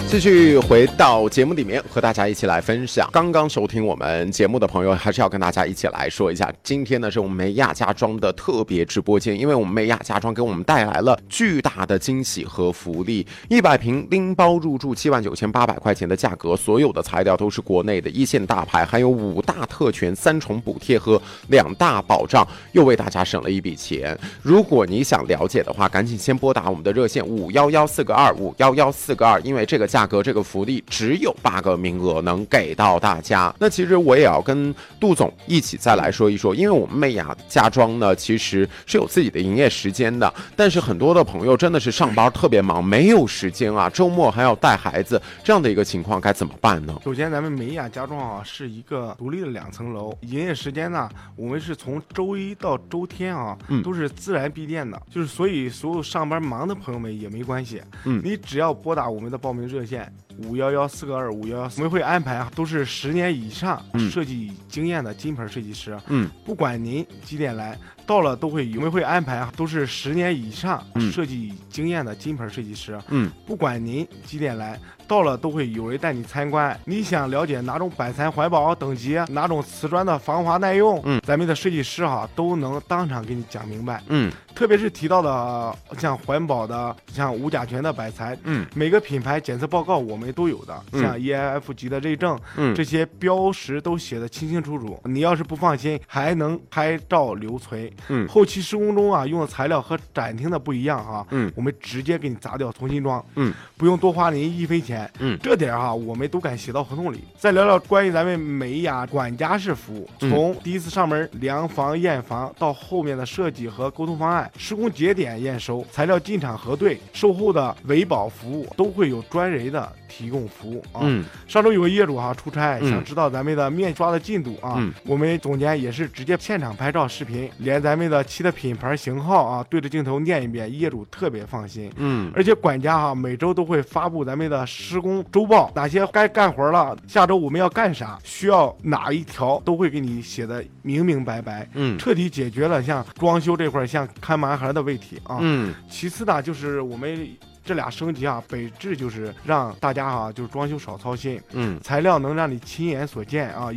继续回到节目里面，和大家一起来分享。刚刚收听我们节目的朋友，还是要跟大家一起来说一下，今天呢是我们美雅家装的特别直播间，因为我们美雅家装给我们带来了巨大的惊喜和福利，100平拎包入住79800块钱的价格，所有的材料都是国内的一线大牌，还有5大特权、3重补贴和2大保障，又为大家省了一笔钱。如果你想了解的话，赶紧先拨打我们的热线51142511422，因为这个价格这个福利只有8个名额能给到大家。那其实我也要跟杜总一起再来说一说，因为我们美雅家装呢其实是有自己的营业时间的，但是很多的朋友真的是上班特别忙，没有时间啊，周末还要带孩子，这样的一个情况该怎么办呢？ 首先咱们美雅家装啊是一个独立的2层楼，营业时间呢我们是从周一到周天啊都是自然闭店的，就是所以所有上班忙的朋友们也没关系，你只要拨打我们的报名热线511425114，我们会安排都是10年以上设计经验的金牌设计师，不管您几点来，到了都会我们会安排都是10年以上设计经验的金牌设计师，不管您几点来，到了都会有人带你参观。你想了解哪种板材环保等级，哪种瓷砖的防滑耐用，咱们的设计师都能当场给你讲明白。特别是提到的像环保的、像无甲醛的板材，每个品牌检测报告我们都有的，像 EIF 级的认证，这些标识都写得清清楚楚。你要是不放心，还能拍照留存。后期施工中用的材料和展厅的不一样我们直接给你砸掉重新装，不用多花您1分钱。这点我们都敢写到合同里。再聊聊关于咱们美雅管家式服务，从第一次上门量房验房到后面的设计和沟通方案，施工节点验收，材料进场核对，售后的维保服务都会有专人的提供服务上周有个业主出差，想知道咱们的面刷的进度我们总监也是直接现场拍照视频，连咱们的漆的品牌型号对着镜头念一遍，业主特别放心。而且管家每周都会发布咱们的施工周报，哪些该干活了，下周我们要干啥，需要哪一条都会给你写的明明白白，彻底解决了像装修这块像看盲盒的问题其次呢，就是我们这俩升级本质就是让大家就是装修少操心，材料能让你亲眼所见